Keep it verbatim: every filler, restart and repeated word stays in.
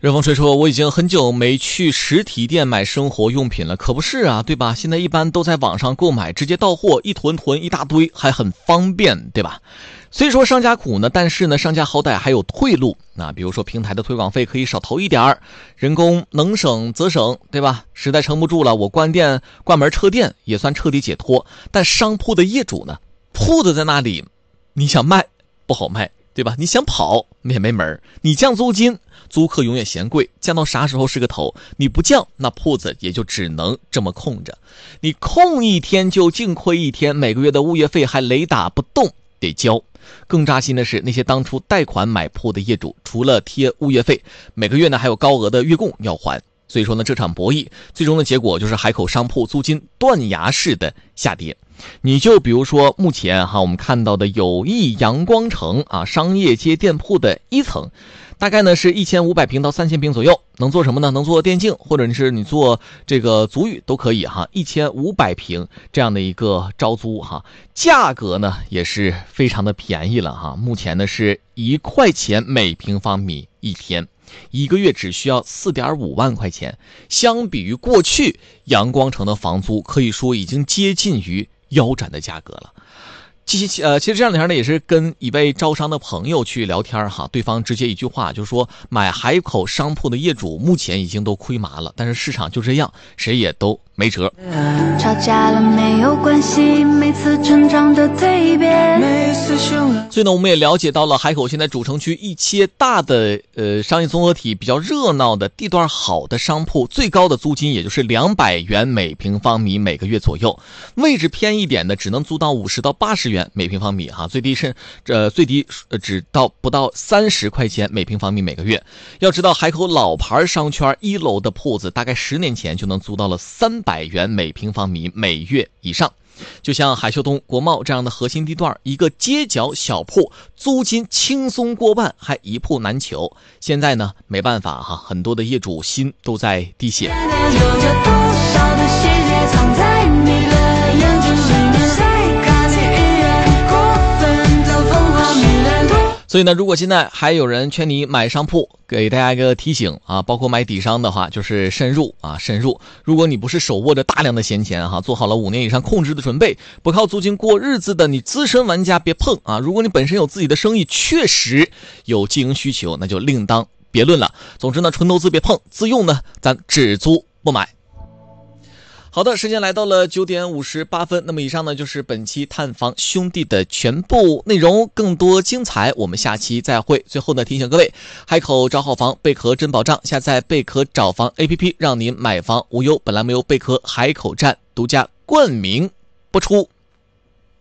任风吹说，我已经很久没去实体店买生活用品了。可不是啊，对吧？现在一般都在网上购买，直接到货，一囤囤一大堆，还很方便，对吧？虽说商家苦呢，但是呢，商家好歹还有退路。那比如说平台的推广费可以少投一点儿，人工能省则省，对吧？实在撑不住了，我关店关门撤店也算彻底解脱。但商铺的业主呢，铺子在那里，你想卖不好卖，对吧？你想跑也没门，你降租金，租客永远嫌贵，降到啥时候是个头？你不降，那铺子也就只能这么空着。你空一天就净亏一天，每个月的物业费还雷打不动得交。更扎心的是，那些当初贷款买铺的业主，除了贴物业费，每个月呢还有高额的月供要还。所以说呢，这场博弈最终的结果就是海口商铺租金断崖式的下跌。你就比如说目前哈我们看到的友谊阳光城啊商业街店铺的一层，大概呢是一千五百平到三千平左右，能做什么呢？能做电竞，或者是你做这个足浴都可以哈。一千五百平这样的一个招租哈，价格呢也是非常的便宜了哈。目前呢是一块钱每平方米一天，一个月只需要 四点五万块钱。相比于过去，阳光城的房租可以说已经接近于腰斩的价格了。其实呃，其实这两天呢，也是跟一位招商的朋友去聊天哈，对方直接一句话就是说，买海口商铺的业主目前已经都亏麻了，但是市场就这样，谁也都没辙。 吵架了没有关系，每次成长的蜕变。 所以呢，我们也了解到了海口现在主城区一些大的呃商业综合体比较热闹的地段好的商铺，最高的租金也就是两百元每平方米每个月左右，位置偏一点的只能租到五十到八十元每平方米哈，最低是呃最低呃只到不到三十块钱每平方米每个月。要知道海口老牌商圈一楼的铺子，大概十年前就能租到了三百元每平方米每月以上。就像海秀东、国贸这样的核心地段，一个街角小铺租金轻松过万，还一铺难求。现在呢，没办法哈，很多的业主心都在滴血。所以呢，如果现在还有人劝你买商铺，给大家一个提醒啊，包括买底商的话，就是慎入啊，慎入。如果你不是手握着大量的闲钱哈，做好了五年以上控制的准备，不靠租金过日子的你资深玩家别碰啊。如果你本身有自己的生意，确实有经营需求，那就另当别论了。总之呢，纯投资别碰，自用呢咱只租不买。好的，时间来到了九点五十八分。那么以上呢就是本期探访兄弟的全部内容，更多精彩我们下期再会。最后呢提醒各位，海口找好房，贝壳真保障，下载贝壳找房 A P P， 让您买房无忧。本栏目由贝壳海口站独家冠名播出。